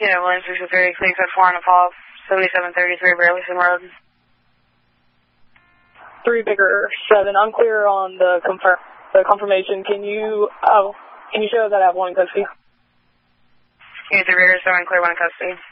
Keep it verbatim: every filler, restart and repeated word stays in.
Yeah, Williams six three, clean code four on the fall, seventy-seven thirty-three, Burleson Road. Three Bigger seven, I'm clear on the confirm the confirmation. Can you uh, can you show that I have one in custody? Yeah, three Bigger seven, clear one in custody.